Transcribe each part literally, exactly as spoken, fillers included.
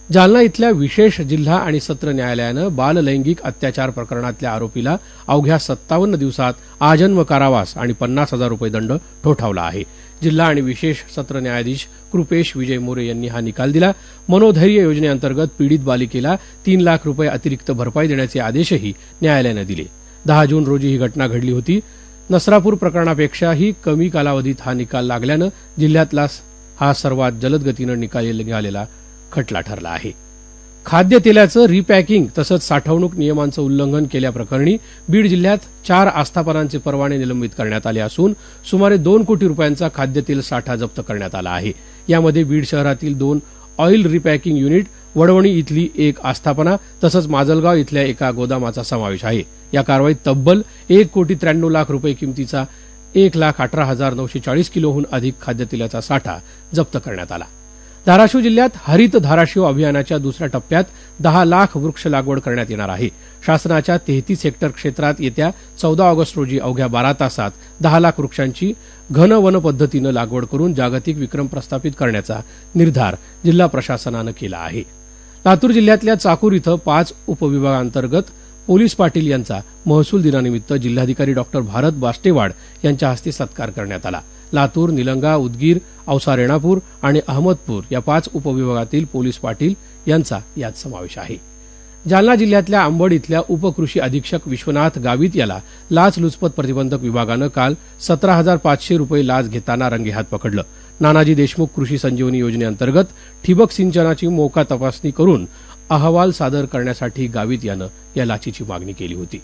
जालना इथल्या विशेष जिल्हा आणि सत्र न्यायालयानं बाल लैंगिक अत्याचार प्रकरणातल्या आरोपीला अवघ्या सत्तावन्न दिवसात आजन्म कारावास आणि पन्नास हजार रुपये दंड ठोठावला आहे. जिल्हा आणि विशेष सत्र न्यायाधीश कृपेश विजय मोरे यांनी हा निकाल दिला. मनोधैर्य योजनेअंतर्गत पीडित बालिकेला तीन लाख रुपये अतिरिक्त भरपाई देण्याचे आदेशही न्यायालयानं दिले. दहा जून रोजी ही घटना घडली होती. नसरापूर प्रकरणापेक्षाही कमी कालावधीत हा निकाल लागल्यानं जिल्ह्यातला हा सर्वात जलद गतीनं निकाल निघालेला खटला ठरला आहे. खाद्यतेलाचं रिपॅकिंग तसंच साठवणूक नियमांचं उल्लंघन केल्याप्रकरणी बीड जिल्ह्यात चार आस्थापनांचे परवाने निलंबित करण्यात आले असून सुमारे दोन कोटी रुपयांचा खाद्यतेल साठा जप्त करण्यात आला आहे. यामध्ये बीड शहरातील दोन ऑइल रिपॅकिंग युनिट, वडवणी इथली एक आस्थापना तसंच माजलगाव इथल्या एका गोदामाचा समावेश आहे. या कारवाईत तब्बल एक कोटी त्र्याण्णव लाख रुपये किमतीचा एक लाख अठरा हजार नऊशे चाळीस किलोहून अधिक खाद्यतेलाचा साठा जप्त करण्यात आला. धाराशिव जिल्ह्यात हरित धाराशिव अभियानाच्या दुसऱ्या टप्प्यात दहा लाख वृक्ष लागवड करण्यात येणार आहे. शासनाच्या तेहतीस हेक्टर क्षेत्रात येत्या चौदा ऑगस्ट रोजी अवघ्या बारा तासात दहा लाख वृक्षांची घन वन पद्धतीनं लागवड करून जागतिक विक्रम प्रस्थापित करण्याचा निर्धार जिल्हा प्रशासनानं केला आहे. लातूर जिल्ह्यातल्या चाकूर इथं पाच उपविभागांतर्गत पोलीस पाटील यांचा महसूल दिनानिमित्त जिल्हाधिकारी डॉक्टर भारत बास्टेवाड यांच्या हस्ते सत्कार करण्यात आला. लातूर, निलंगा, उदगीर, औसा रेणापूर आणि अहमदपूर या पाच उपविभागातील पोलीस पाटील यांचा यात समावेश आहे. जालना जिल्ह्यातल्या अंबड इथल्या उपकृषी अधीक्षक विश्वनाथ गावित याला लाचलुचपत प्रतिबंधक विभागानं काल सतरा हजार पाचशे रुपये लाच घेताना रंगेहात पकडलं. नानाजी देशमुख कृषी संजीवनी योजनेअंतर्गत ठिबक सिंचनाची मोका तपासणी करून अहवाल सादर करण्यासाठी गावित यानं या लाचेची मागणी केली होती.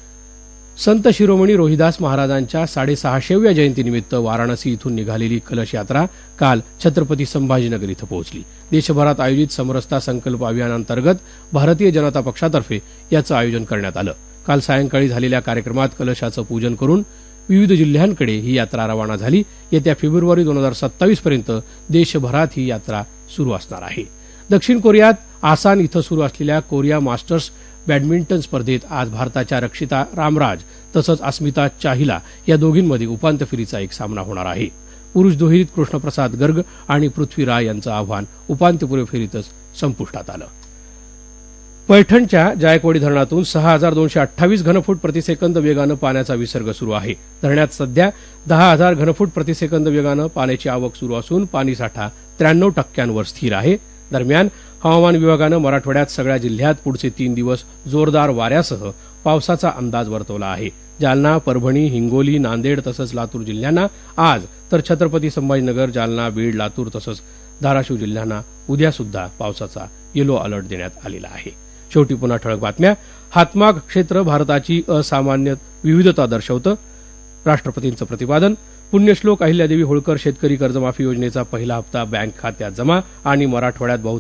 संत शिरोमणी रोहिदास महाराजांच्या साडेसहाशेव्या जयंतीनिमित्त वाराणसी इथून निघालेली कलश यात्रा काल छत्रपती संभाजीनगर इथं पोहोचली. देशभरात आयोजित समरसता संकल्प अभियानांतर्गत भारतीय जनता पक्षातर्फे याचं आयोजन करण्यात आलं. काल सायंकाळी झालेल्या कार्यक्रमात कलशाचं पूजन करून विविध जिल्ह्यांकडे ही यात्रा रवाना झाली. येत्या फेब्रुवारी दोन हजार सत्तावीस पर्यंत देशभरात ही यात्रा सुरू असणार आहे. दक्षिण कोरियात आसान इथं सुरू असलेल्या कोरिया मास्टर्स बॅडमिंटन स्पर्धेत आज भारताच्या रक्षिता रामराज तसंच अस्मिता चाहिला या दोघींमध्ये उपांत्य फेरीचा एक सामना होणार आहे. पुरुष दुहेरीत कृष्णप्रसाद गर्ग आणि पृथ्वी राय यांचं आव्हान उपांत्यपूर्व फेरीतच संपुष्टात आलं. पैठणच्या जायकवाडी धरणातून सहा हजार दोनशे अठ्ठावीस घनफूट प्रतिसेकंद वेगानं पाण्याचा विसर्ग सुरू आहे. धरणात सध्या दहा हजार घनफूट प्रतिसेकंद वेगानं पाण्याची आवक सुरू असून पाणीसाठा त्र्याण्णव टक्क्यांवर स्थिर आहे. दरम्यान हवामान विभागानं मराठवाड्यात सगळ्या जिल्ह्यात पुढचे तीन दिवस जोरदार वाऱ्यासह पावसाचा अंदाज वर्तवला आहे. जालना, परभणी, हिंगोली, नांदेड तसंच लातूर जिल्ह्यांना आज तर छत्रपती संभाजीनगर, जालना, बीड, लातूर तसंच धाराशिव जिल्ह्यांना उद्या सुद्धा पावसाचा येलो अलर्ट देण्यात आलेला आहे. शेवटी पुन्हा ठळक बातम्या. हातमाग क्षेत्र भारताची असामान्य विविधता दर्शवतं, राष्ट्रपतींचं प्रतिपादन. पुण्यश्लोक अहिल्यादेवी होळकर शेतकरी कर्जमाफी योजनेचा पहिला हप्ता बँक खात्यात जमा आणि मराठवाड्यात बहुतेक